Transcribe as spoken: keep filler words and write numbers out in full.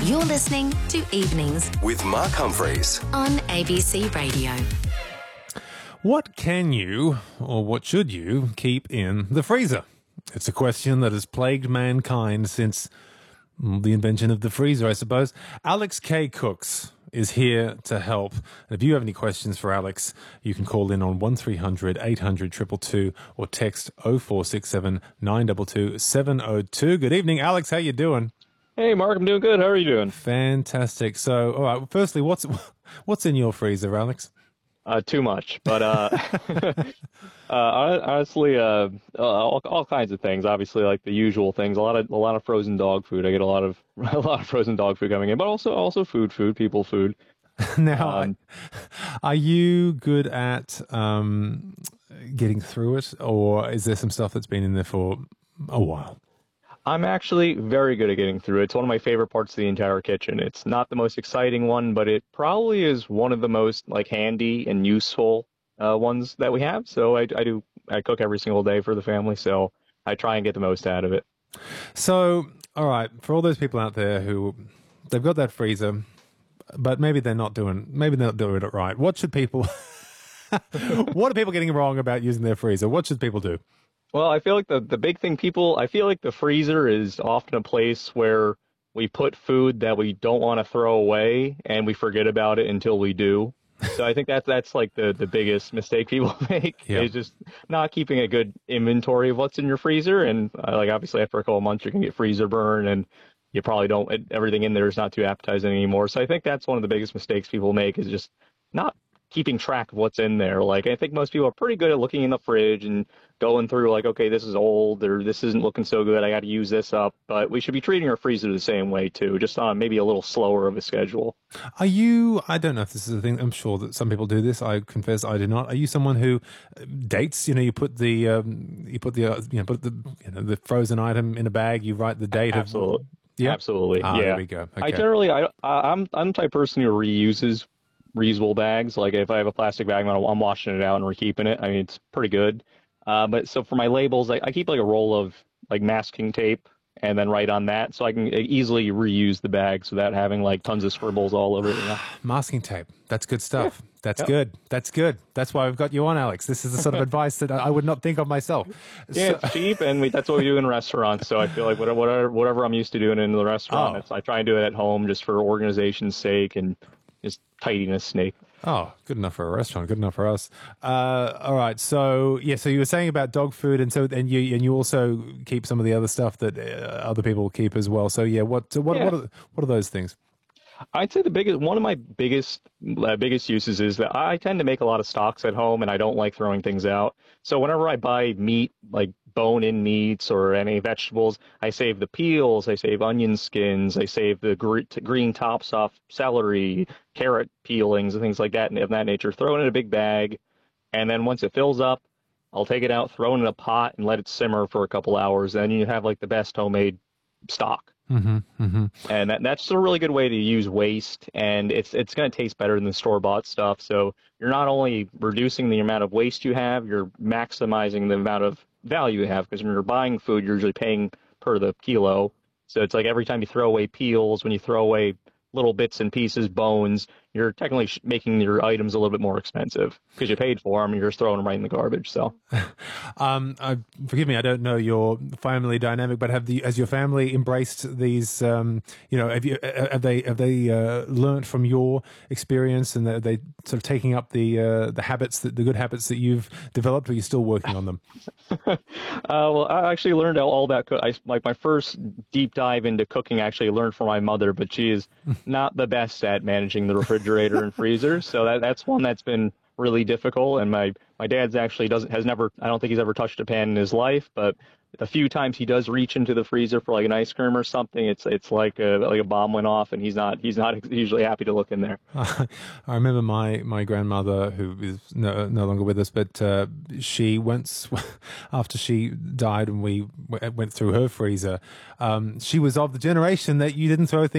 You're listening to Evenings with Mark Humphreys on A B C Radio. What can you, or what should you, keep in the freezer? It's a question that has plagued mankind since the invention of the freezer, I suppose. Alex K. Cooks is here to help. And if you have any questions for Alex, you can call in on one three hundred eight hundred two two two or text oh four six seven nine two two seven oh two. Good evening, Alex. How you doing? Hey, Mark, I'm doing good. How are you doing? Fantastic. So, all right, firstly, what's what's in your freezer, Alex? Uh, too much, but uh, uh, honestly, uh, all, all kinds of things. Obviously, like the usual things. A lot of a lot of frozen dog food. I get a lot of a lot of frozen dog food coming in, but also also food, food, people food. Now, Um, are you good at um, getting through it, or is there some stuff that's been in there for a while? I'm actually very good at getting through it. It's one of my favorite parts of the entire kitchen. It's not the most exciting one, but it probably is one of the most like handy and useful uh, ones that we have. So I, I do I cook every single day for the family, so I try and get the most out of it. So, all right, for all those people out there who they've got that freezer, but maybe they're not doing maybe they're not doing it right. What should people? What are people getting wrong about using their freezer? What should people do? Well, I feel like the, the big thing people, I feel like the freezer is often a place where we put food that we don't want to throw away and we forget about it until we do. So I think that's, that's like the, the biggest mistake people make Yeah. is just not keeping a good inventory of what's in your freezer. And uh, like obviously after a couple of months, you can get freezer burn and you probably don't, everything in there is not too appetizing anymore. So I think that's one of the biggest mistakes people make is just not keeping track of what's in there. Like, I think most people are pretty good at looking in the fridge and going through like, okay, this is old or this isn't looking so good. I got to use this up. But we should be treating our freezer the same way too, just on maybe a little slower of a schedule. Are you, I don't know if this is a thing, I'm sure that some people do this. I confess I do not. Are you someone who dates, you know, you put the, um, you put the, uh, you know, put the, you know, the frozen item in a bag, you write the date Absolutely. of, yeah, Absolutely. ah, yeah. there we go. Okay. I generally, I, I- I'm, I'm the type of person who reuses reusable bags. Like if I have a plastic bag, I'm, I'm washing it out and we're keeping it. I mean, it's pretty good. Uh, but so for my labels, I, I keep like a roll of like masking tape and then write on that so I can easily reuse the bags without having like tons of scribbles all over it. You know? Masking tape. That's good stuff. Yeah. That's Yep. good. That's good. That's why I've got you on, Alex. This is the sort of advice that I would not think of myself. Yeah, So- it's cheap, and we, that's what we do in restaurants. So I feel like whatever, whatever, whatever I'm used to doing in the restaurant, Oh. that's, I try and do it at home just for organization's sake and just tidiness sake. Oh, good enough for a restaurant. Good enough for us. Uh, all right. So yeah. So you were saying about dog food, and so and you and you also keep some of the other stuff that uh, other people keep as well. So yeah. What so what Yeah. what are what are those things? I'd say the biggest, one of my biggest, uh, biggest uses is that I tend to make a lot of stocks at home, and I don't like throwing things out. So whenever I buy meat, like bone-in meats or any vegetables, I save the peels, I save onion skins, I save the gre- green tops off celery, carrot peelings, and things like that, and of that nature. Throw it in a big bag, and then once it fills up, I'll take it out, throw it in a pot, and let it simmer for a couple hours. Then you have like the best homemade stock. Mm-hmm, mm-hmm. And that, that's a really good way to use waste, and it's it's going to taste better than the store-bought stuff. So you're not only reducing the amount of waste you have, you're maximizing the amount of value you have, because when you're buying food, you're usually paying per the kilo. So it's like every time you throw away peels, when you throw away little bits and pieces, bones, you're technically sh- making your items a little bit more expensive because you paid for them and you're just throwing them right in the garbage. So, Um, I, forgive me, I don't know your family dynamic, but have the has your family embraced these? Um, you know, have you have they have they uh, learned from your experience, and are they sort of taking up the uh, the habits that the good habits that you've developed, or are you still working on them? uh, well, I actually learned all about cook. I, like my first deep dive into cooking, I actually learned from my mother, but she is not the best at managing the refrigerator and freezer. So that that's one that's been really difficult. And my my dad's actually doesn't has never I don't think he's ever touched a pan in his life, but a few times he does reach into the freezer for like an ice cream or something. It's it's like a like a bomb went off, and he's not he's not usually happy to look in there. I remember my, my grandmother, who is no, no longer with us, but uh, she once, after she died and we w- went through her freezer, um, she was of the generation that you didn't throw things